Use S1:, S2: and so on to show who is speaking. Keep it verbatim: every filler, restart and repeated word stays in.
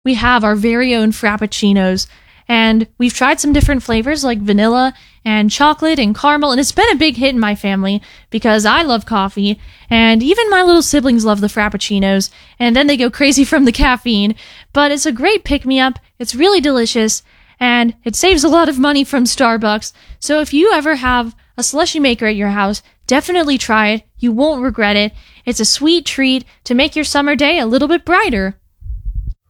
S1: we have our very own Frappuccinos. And we've tried some different flavors like vanilla and chocolate and caramel, and it's been a big hit in my family because I love coffee, and even my little siblings love the Frappuccinos, and then they go crazy from the caffeine. But it's a great pick-me-up, it's really delicious, and it saves a lot of money from Starbucks. So if you ever have a slushie maker at your house, definitely try it. You won't regret it. It's a sweet treat to make your summer day a little bit brighter.